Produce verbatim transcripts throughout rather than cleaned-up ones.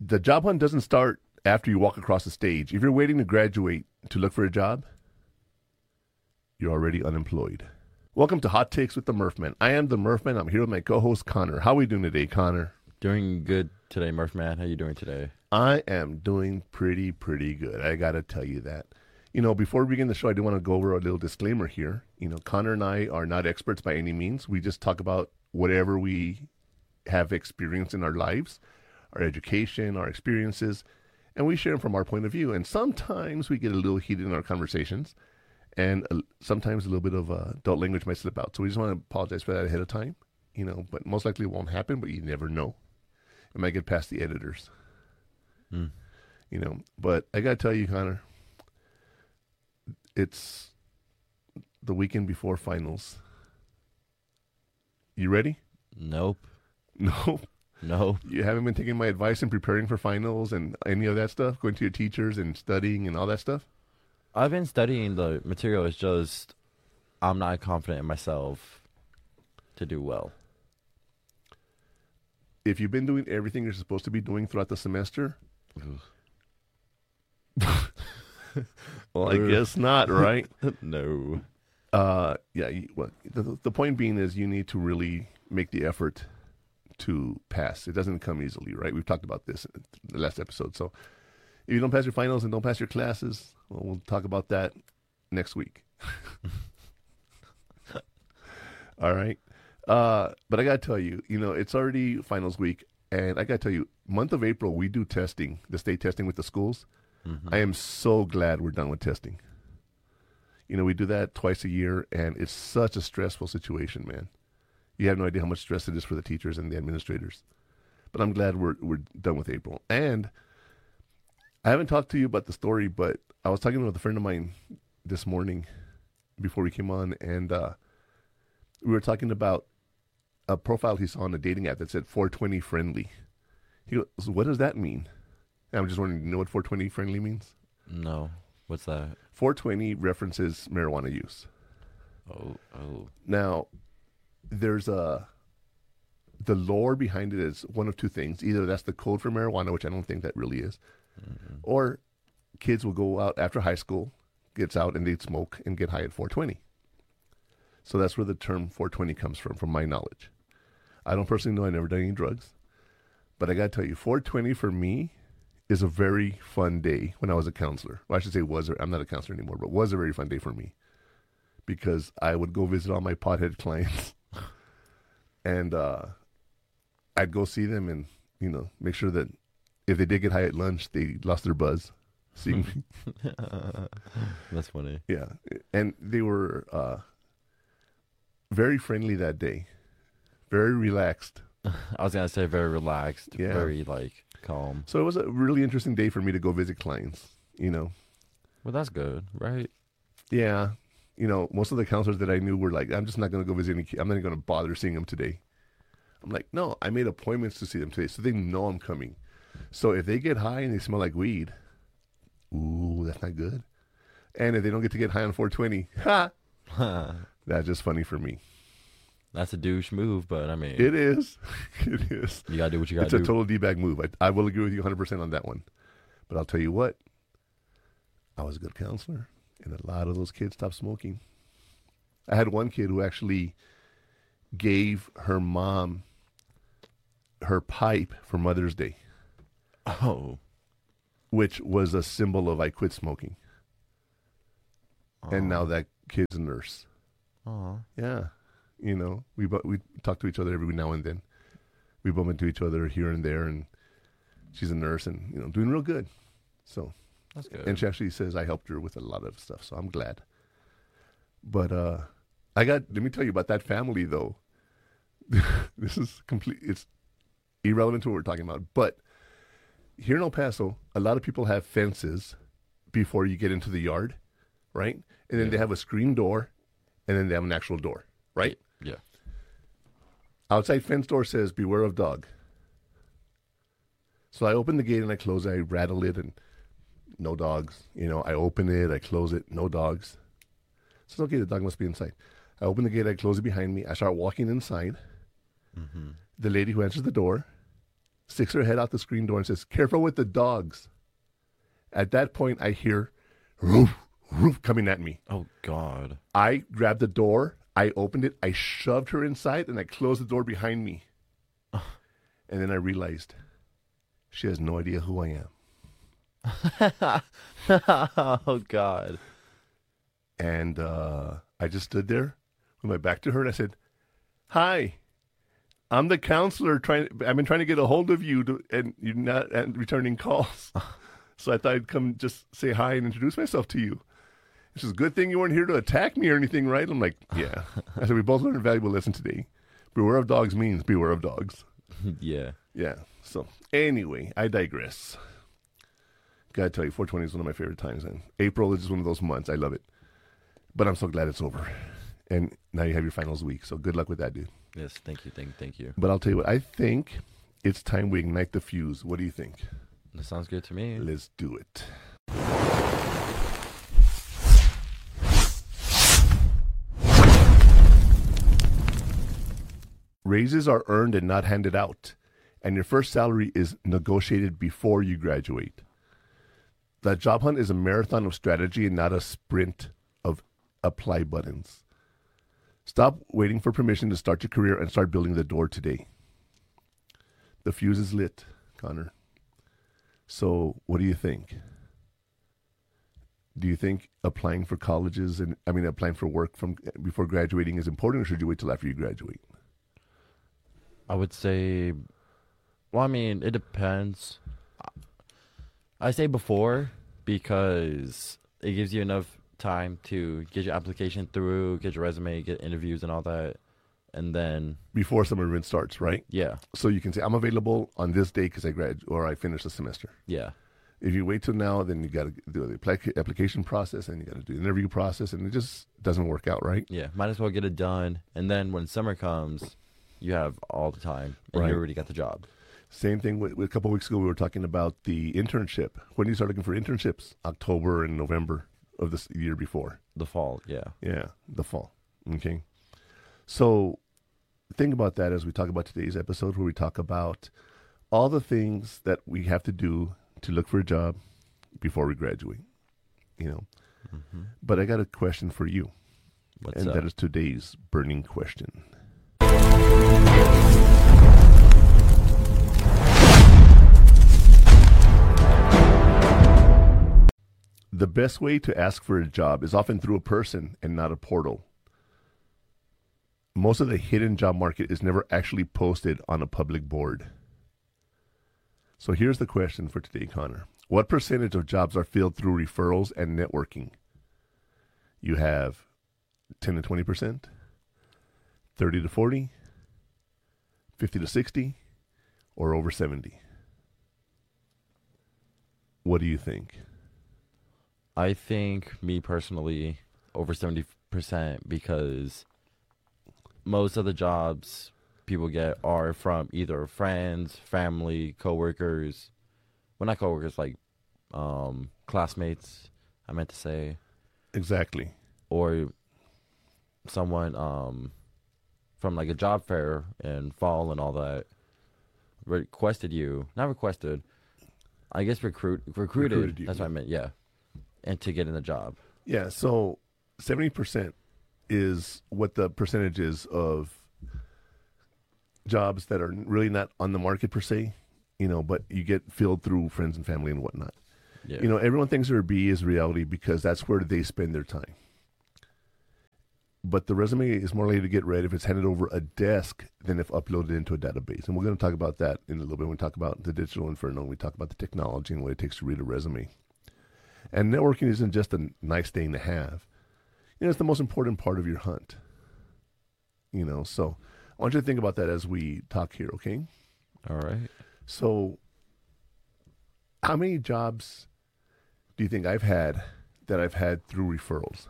the job hunt doesn't start after you walk across the stage. If you're waiting to graduate to look for a job, you're already unemployed. Welcome to Hot Takes with the Murphman. I am the Murphman. I'm here with my co-host, Connor. How are we doing today, Connor? Doing good today, Murphman. How you doing today? I am doing pretty, pretty good. I got to tell you that. You know, before we begin the show, I do want to go over a little disclaimer here. You know, Connor and I are not experts by any means. We just talk about whatever we have experienced in our lives, our education, our experiences, and we share them from our point of view. And sometimes we get a little heated in our conversations, and uh, sometimes a little bit of uh, adult language might slip out. So we just want to apologize for that ahead of time, you know, but most likely it won't happen, but you never know. It might get past the editors, mm. you know. But I got to tell you, Connor, it's the weekend before finals. You ready? Nope. No. No. You haven't been taking my advice in preparing for finals and any of that stuff? Going to your teachers and studying and all that stuff? I've been studying the material. It's just I'm not confident in myself to do well. If you've been doing everything you're supposed to be doing throughout the semester, well, I guess not, right? No. Uh, yeah. You, well, the, the point being is you need to really make the effort to pass. It doesn't come easily, right? We've talked about this in the last episode. So if you don't pass your finals and don't pass your classes, well, we'll talk about that next week. All right. Uh, but I got to tell you, you know, it's already finals week. And I got to tell you, month of April, we do testing, the state testing with the schools. Mm-hmm. I am so glad we're done with testing. You know, we do that twice a year, and it's such a stressful situation, man. You have no idea how much stress it is for the teachers and the administrators. But I'm glad we're we're done with April. And I haven't talked to you about the story, but I was talking with a friend of mine this morning before we came on, and uh, we were talking about a profile he saw on a dating app that said four twenty friendly. He goes, what does that mean? And I'm just wondering, you know what four twenty friendly means? No. What's that? four twenty references marijuana use. Oh, oh. Now, there's a, the lore behind it is one of two things. Either that's the code for marijuana, which I don't think that really is, Mm-hmm. or kids will go out after high school, gets out, and they'd smoke and get high at four twenty. So that's where the term four twenty comes from, from my knowledge. I don't personally know. I've never done any drugs. But I got to tell you, four twenty for me is a very fun day when I was a counselor. Well, I should say was. I'm not a counselor anymore, but was a very fun day for me. Because I would go visit all my pothead clients. and uh, I'd go see them and, you know, make sure that if they did get high at lunch, they lost their buzz. Seeing me. That's funny. Yeah. And they were uh, very friendly that day. Very relaxed. I was gonna say very relaxed, Yeah. very like calm. So it was a really interesting day for me to go visit clients, you know. Well, that's good, right? Yeah. You know, most of the counselors that I knew were like, I'm just not going to go visit any kids. I'm not going to bother seeing them today. I'm like, no, I made appointments to see them today, so they know I'm coming. So if they get high and they smell like weed, ooh, that's not good. And if they don't get to get high on four twenty, ha, that's just funny for me. That's a douche move, but I mean, It is. It is. you gotta do what you gotta It's do. a total D-bag move. I, I will agree with you one hundred percent on that one. But I'll tell you what, I was a good counselor, and a lot of those kids stopped smoking. I had one kid who actually gave her mom her pipe for Mother's Day, Oh, which was a symbol of I quit smoking. And now that kid's a nurse. oh, Yeah. You know, we bu- we talk to each other every now and then. We bump into each other here and there, and she's a nurse and, you know, doing real good. So, that's good. and she actually says I helped her with a lot of stuff, so I'm glad. But uh, I got, let me tell you about that family, though. This is complete, it's irrelevant to what we're talking about. But here in El Paso, a lot of people have fences before you get into the yard, right? And then Yeah. they have a screen door, and then they have an actual door, right? Yeah. Outside fence door says, beware of dog. So I open the gate and I close it, I rattle it, and no dogs. You know, I open it, I close it, no dogs. So okay, the dog must be inside. I open the gate, I close it behind me. I start walking inside. Mm-hmm. The lady who answers the door sticks her head out the screen door and says, "Careful with the dogs." At that point, I hear roof, roof coming at me. Oh, God. I grabbed the door. I opened it. I shoved her inside, and I closed the door behind me. And then I realized she has no idea who I am. Oh, God. And uh, I just stood there with my back to her, and I said, "Hi, I'm the counselor. Trying, I've been trying to get a hold of you, to, and you're not and returning calls. So I thought I'd come just say hi and introduce myself to you. It's just a good thing you weren't here to attack me or anything, right?" I'm like, "Yeah." I said, "We both learned a valuable lesson today. Beware of dogs means beware of dogs." Yeah. Yeah. So anyway, I digress. Gotta tell you, four twenty is one of my favorite times, and April is just one of those months. I love it. But I'm so glad it's over. And now you have your finals week, so good luck with that, dude. Yes, thank you, thank, thank you. But I'll tell you what, I think it's time we ignite the fuse. What do you think? That sounds good to me. Let's do it. Raises are earned and not handed out, and your first salary is negotiated before you graduate. The job hunt is a marathon of strategy and not a sprint of apply buttons. Stop waiting for permission to start your career and start building the door today. The fuse is lit, Connor. So what do you think? Do you think applying for colleges and I mean applying for work from before graduating is important, or should you wait till after you graduate? I would say, well, I mean, it depends. I say before because it gives you enough time to get your application through, get your resume, get interviews and all that. And then Before summer event starts, right? yeah, So you can say, "I'm available on this day because I grad or I finished the semester." yeah, If you wait till now, then you got to do the applica- application process and you got to do the interview process, and it just doesn't work out, right? yeah. Might as well get it done. And then when summer comes, you have all the time and Right. you already got the job. Same thing with, with a couple of weeks ago, we were talking about the internship. When do you start looking for internships? October and November of this year before. The fall, yeah. Yeah, the fall. Okay. So think about that as we talk about today's episode, where we talk about all the things that we have to do to look for a job before we graduate. You know. Mm-hmm. But I got a question for you, What's and up? that is today's burning question. The best way to ask for a job is often through a person and not a portal. Most of the hidden job market is never actually posted on a public board. So here's the question for today, Connor. What percentage of jobs are filled through referrals and networking? You have ten to twenty percent, thirty to forty, fifty to sixty, or over seventy? What do you think? I think, me personally, over seventy percent, because most of the jobs people get are from either friends, family, coworkers. Well, not coworkers, like um, classmates, I meant to say. Exactly. Or someone um, from like a job fair in fall and all that requested you. Not requested. I guess recruit recruited. Recruited you, That's yeah. what I meant, yeah. And to get in the job. Yeah, so seventy percent is what the percentage is of jobs that are really not on the market per se, you know, but you get filled through friends and family and whatnot. Yeah. You know, everyone thinks their B is reality because that's where they spend their time. But the resume is more likely to get read if it's handed over a desk than if uploaded into a database. And we're going to talk about that in a little bit when we talk about the digital inferno, and we talk about the technology and what it takes to read a resume. And networking isn't just a nice thing to have. You know, it's the most important part of your hunt. You know, so I want you to think about that as we talk here, okay? All right. So how many jobs do you think I've had that I've had through referrals?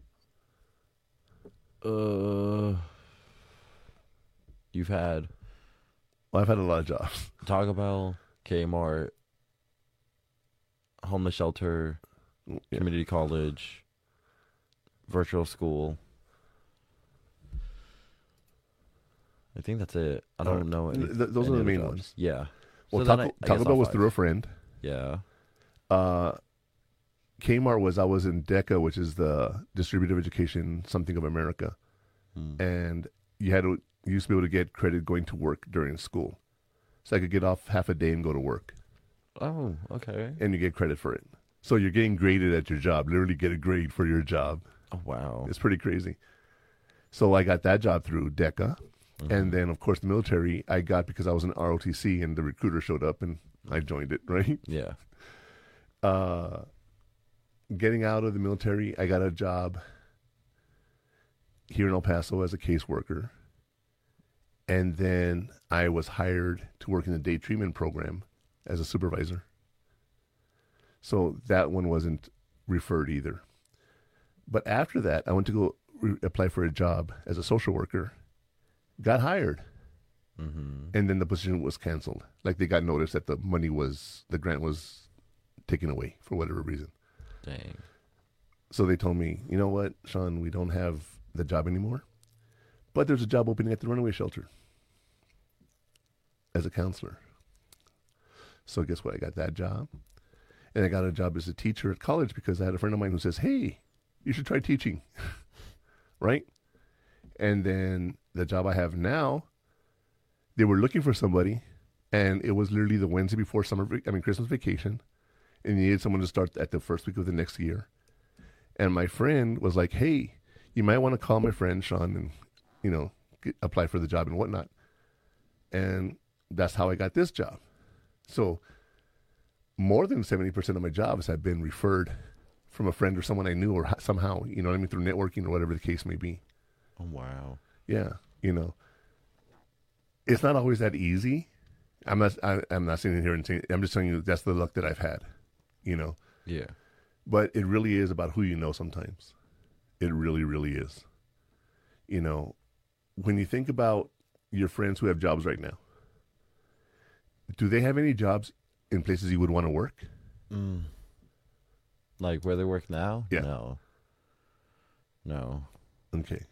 Uh, you've had Well, I've had a lot of jobs. Taco Bell, Kmart, homeless shelter, Yeah. community college, virtual school. I think that's it. I don't Alright. know. Any, Th- th- those any are the other main jobs. ones. Yeah. Well, So then Taco, I- I Taco guess Bell I'll was five. through a friend. Yeah. Uh, Kmart was I was in DECA, which is the Distributive Education Something of America, Hmm. and you had to you used to be able to get credit going to work during school, so I could get off half a day and go to work, Oh, okay. and you get credit for it. So you're getting graded at your job. Literally, get a grade for your job. Oh, wow. It's pretty crazy. So I got that job through DECA, Mhm. and then of course the military I got because I was in R O T C, and the recruiter showed up, and I joined it. Right. Yeah. Uh, getting out of the military, I got a job here in El Paso as a caseworker. And then I was hired to work in the day treatment program as a supervisor. So that one wasn't referred either. But after that, I went to go re- apply for a job as a social worker, got hired, Mm-hmm. and then the position was canceled. Like they got notice that the money was, the grant was taken away for whatever reason. Dang. So they told me, you know what, Sean, we don't have the job anymore, but there's a job opening at the runaway shelter as a counselor. So guess what? I got that job. And I got a job as a teacher at college because I had a friend of mine who says, hey, you should try teaching. Right? And then the job I have now, they were looking for somebody, and it was literally the Wednesday before summer, vac- I mean, Christmas vacation, and you needed someone to start at the first week of the next year. And my friend was like, hey, you might want to call my friend Sean and, you know, get, apply for the job and whatnot. And that's how I got this job. So more than seventy percent of my jobs have been referred from a friend or someone I knew or ha- somehow, you know what I mean, through networking or whatever the case may be. Oh, wow. Yeah, you know, it's not always that easy. I'm not. I, I'm not sitting here and saying. I'm just telling you that's the luck that I've had. You know, Yeah. but it really is about who you know. Sometimes, it really, really is. You know, when you think about your friends who have jobs right now, do they have any jobs in places you would want to work? Mm. Like where they work now? Yeah. No. No. Okay.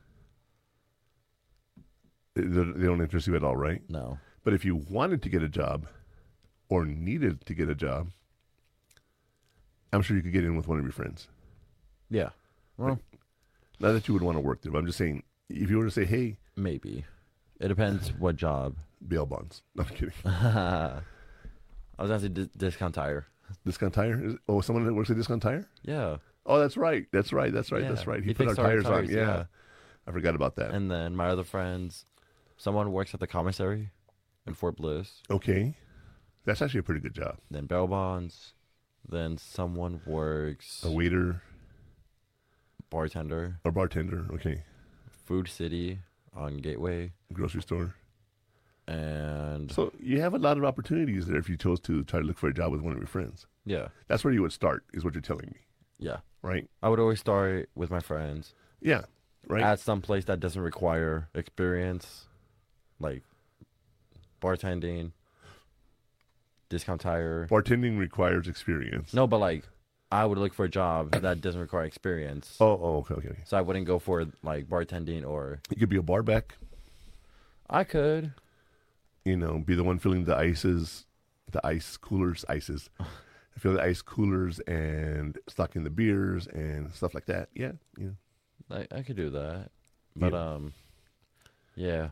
They they don't interest you at all, right? No. But if you wanted to get a job or needed to get a job, I'm sure you could get in with one of your friends. Yeah. Well, Not that you would want to work there, but I'm just saying, if you were to say, hey, maybe. It depends what job. bail bonds. No, I'm kidding. I was going to say dis- discount tire. Discount Tire? Is, oh, someone that works at Discount Tire? Yeah. Oh, that's right. That's right. That's right. Yeah. That's right. He, He put our fixed our tires, on. tires, Yeah. yeah. I forgot about that. And then my other friends, someone works at the commissary in Fort Bliss. Okay. That's actually a pretty good job. Then bail bonds. Then someone works A waiter bartender, or bartender. Okay. Food City on Gateway. Grocery store. And So you have a lot of opportunities there if you chose to try to look for a job with one of your friends. yeah. That's where you would start, is what you're telling me. Yeah. Right? I would always start with my friends. Yeah. Right? At some place that doesn't require experience, like bartending, discount tire. Bartending requires experience. No, but like I would look for a job that doesn't require experience. Oh, oh, okay, okay. So I wouldn't go for like bartending, or You could be a bar back, I could. you know, be the one filling the ices, the ice coolers, ices. Fill the ice coolers and stocking the beers and stuff like that. Yeah, yeah. I I could do that. But Yeah. um yeah.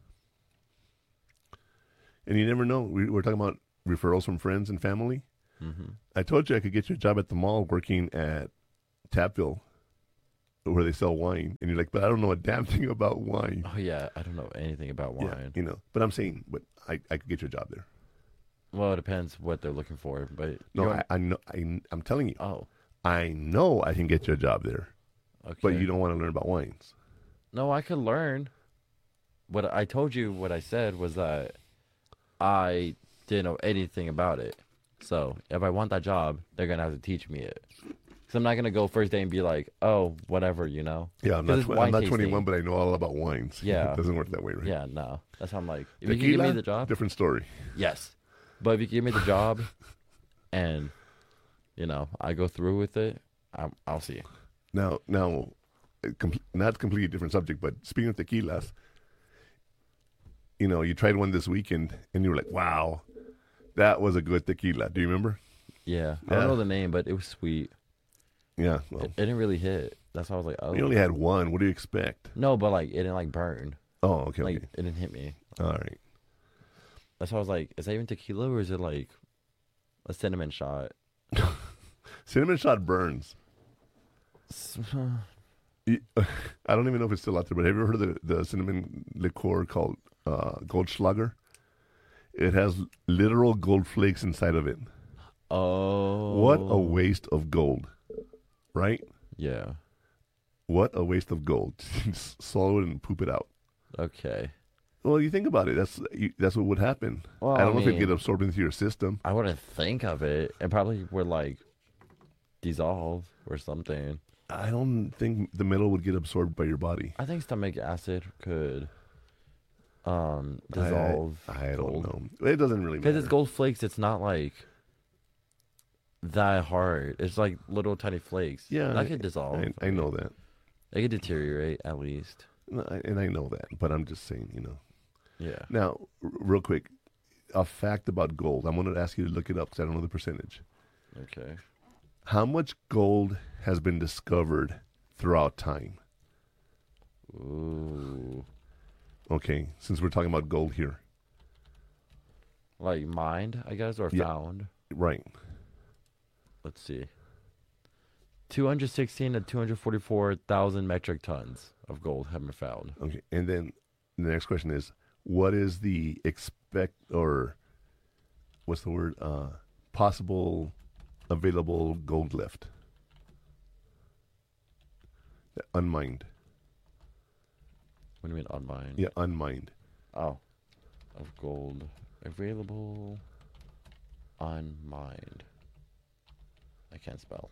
And you never know. We, we're talking about referrals from friends and family. Mhm. I told you I could get you a job at the mall working at Tapville, where they sell wine. And you're like, but I don't know a damn thing about wine. Oh yeah, I don't know anything about Yeah, wine. you know. But I'm saying, but I, I could get you a job there. Well, it depends what they're looking for, but No, you I, I know. I, I'm telling you, oh, I know I can get you a job there. okay. But you don't want to learn about wines. No, I could learn. What I told you, what I said was that I didn't know anything about it. So if I want that job, they're gonna have to teach me it. Because I'm not gonna go first day and be like, oh, whatever, you know. Yeah, I'm 'Cause not. it's Tw- I'm wine not tasting. twenty-one, but I know all about wines. Yeah. It doesn't work that way, right? Yeah, no. That's how I'm like. If you can Tequila, give me the job, different story. yes. But if you give me the job, and you know I go through with it, I'm, I'll see. Now, now, uh, com- not completely different subject, but speaking of tequilas, you know, you tried one this weekend and you were like, wow, That was a good tequila. Do you remember? Yeah. I Yeah. don't know the name, but it was sweet. Yeah. Well, It, it didn't really hit. That's why I was like, oh. you only had one. What do you expect? No, but like it didn't like burn. Oh, okay. Like okay. it didn't hit me. All right. That's why I was like, is that even tequila or is it like a cinnamon shot? Cinnamon shot burns. You- I don't even know if it's still out there, but have you ever heard of the, the cinnamon liqueur called uh, Goldschlager? It has literal gold flakes inside of it. Oh. What a waste of gold, right? Yeah. What a waste of gold. Just swallow it and poop it out. Okay. Well, you think about it. That's you, that's what would happen. Well, I don't I know if it'd mean- get absorbed into your system. I wouldn't think of it. It probably would like dissolve or something. I don't think the metal would get absorbed by your body. I think stomach acid could um I- dissolve. I, don't gold. know. It doesn't really matter. Because it's gold flakes, it's not like that hard. It's like little tiny flakes. Yeah, that could dissolve. I, I know that, They could deteriorate at least. No, I- and I know that. But I'm just saying, you know. Yeah. Now, r- real quick, a fact about gold. I'm going to ask you to look it up because I don't know the percentage. Okay. How much gold has been discovered throughout time? Ooh. Okay, since we're talking about gold here, Like mined, I guess, or Yeah. found. right? Let's see. two hundred sixteen to two hundred forty-four thousand metric tons of gold have been found. Okay, and then the next question is, what is the expect or what's the word? Uh, possible available gold left? Unmined. What do you mean unmined? Yeah, unmined. Oh. Of gold. Available. Unmined. I can't spell.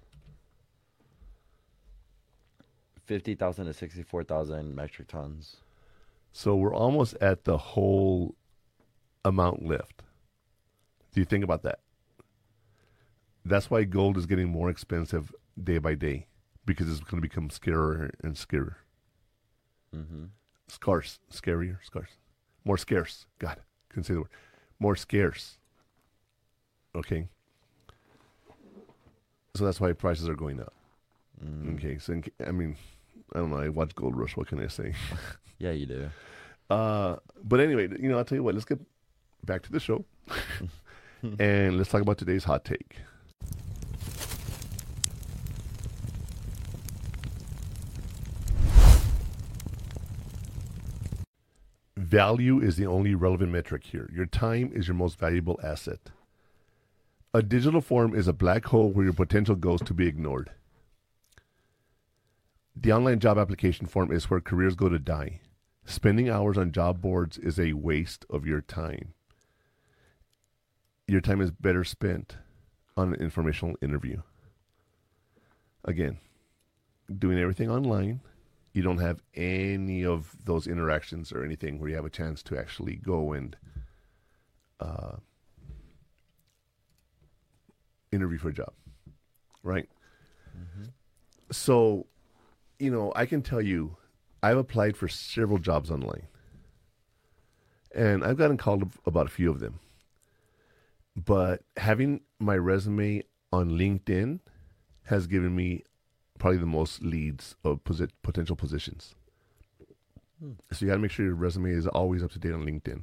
fifty thousand to sixty-four thousand metric tons. So we're almost at the whole amount left. Do you think about that? That's why gold is getting more expensive day by day because it's going to become scarer and scarier. Mm-hmm. Scarce, scarier, scarce, more scarce. God, couldn't say the word. More scarce. Okay. So that's why prices are going up. Mm. Okay. So in, ca- I mean, I don't know. I watch Gold Rush. What can I say? Yeah, you do. Uh, but anyway, you know, I'll tell you what. Let's get back to the show, and let's talk about today's hot take. Value is the only relevant metric here. Your time is your most valuable asset. A digital form is a black hole where your potential goes to be ignored. The online job application form is where careers go to die. Spending hours on job boards is a waste of your time. Your time is better spent on an informational interview. Again, doing everything online, you don't have any of those interactions or anything where you have a chance to actually go and uh, interview for a job, right? Mm-hmm. So, you know, I can tell you, I've applied for several jobs online, and I've gotten called ab- about a few of them. But having my resume on LinkedIn has given me probably the most leads of posi- potential positions. Hmm. So you got to make sure your resume is always up to date on LinkedIn.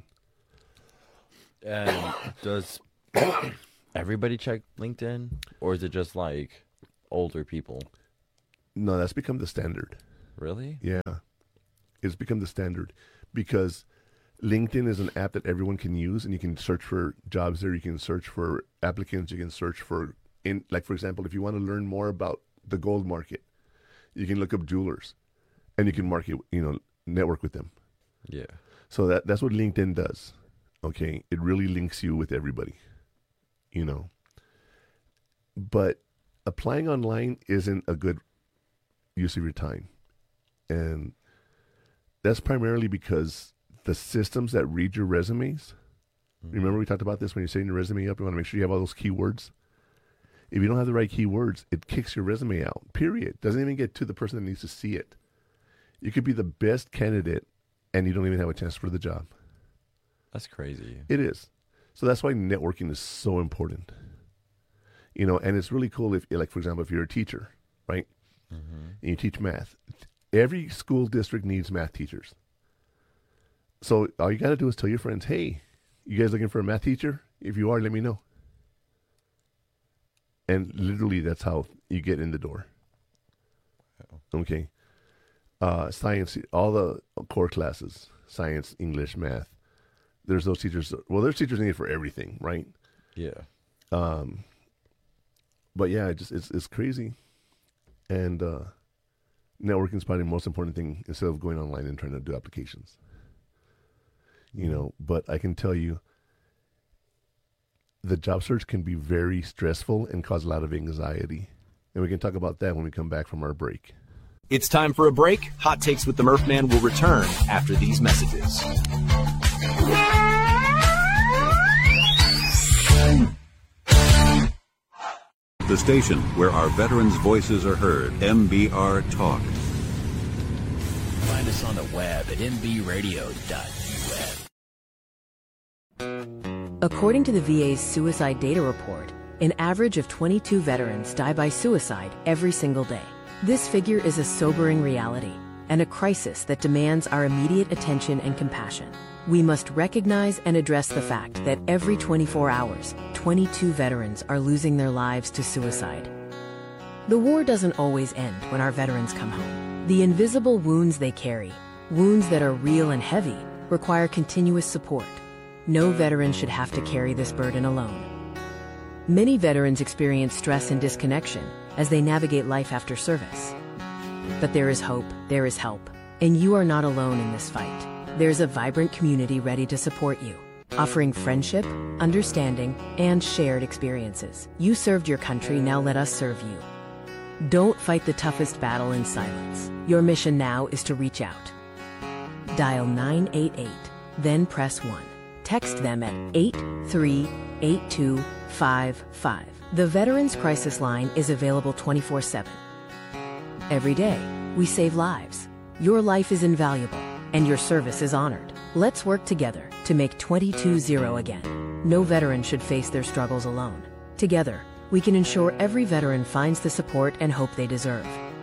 And does everybody check LinkedIn, or is it just like older people? No, that's become the standard. Really? Yeah. It's become the standard because LinkedIn is an app that everyone can use, and you can search for jobs there. You can search for applicants. You can search for, in like, for example, if you want to learn more about the gold market, you can look up jewelers, and you can market, you know, network with them. Yeah. So that that's what LinkedIn does. Okay, it really links you with everybody, you know. But applying online isn't a good use of your time, and that's primarily because the systems that read your resumes. Mm-hmm. Remember we talked about this when you're setting your resume up. You want to make sure you have all those keywords. If you don't have the right keywords, it kicks your resume out. Period. Doesn't even get to the person that needs to see it. You could be the best candidate, and you don't even have a chance for the job. That's crazy. It is. So that's why networking is so important. You know, and it's really cool if, like, for example, if you're a teacher, right? Mm-hmm. And you teach math. Every school district needs math teachers. So all you got to do is tell your friends, hey, you guys looking for a math teacher? If you are, let me know. And literally, that's how you get in the door. Okay. Uh, science, all the core classes, science, English, math. There's those teachers. Well, there's teachers needed for everything, right? Yeah. Um. But yeah, it just it's it's crazy, and uh, networking is probably the most important thing instead of going online and trying to do applications. You know, but I can tell you, the job search can be very stressful and cause a lot of anxiety, and we can talk about that when we come back from our break. It's time for a break. Hot Takes with the Murph Man will return after these messages. The station where our veterans' voices are heard, M B R Talk. Find us on the web at m b radio dot u s. According to the V A's suicide data report, an average of twenty-two veterans die by suicide every single day. This figure is a sobering reality and a crisis that demands our immediate attention and compassion. We must recognize and address the fact that every twenty-four hours, twenty-two veterans are losing their lives to suicide. The war doesn't always end when our veterans come home. The invisible wounds they carry, wounds that are real and heavy, require continuous support. No veteran should have to carry this burden alone. Many veterans experience stress and disconnection as they navigate life after service. But there is hope, there is help, and you are not alone in this fight. There's a vibrant community ready to support you, offering friendship, understanding, and shared experiences. You served your country, now let us serve you. Don't fight the toughest battle in silence. Your mission now is to reach out. Dial nine eight eight, then press one. Text them at eight three eight two five five. The Veterans Crisis Line is available twenty-four seven. Every day, we save lives. Your life is invaluable, and your service is honored. Let's work together to make twenty-two zero again. No veteran should face their struggles alone. Together, we can ensure every veteran finds the support and hope they deserve.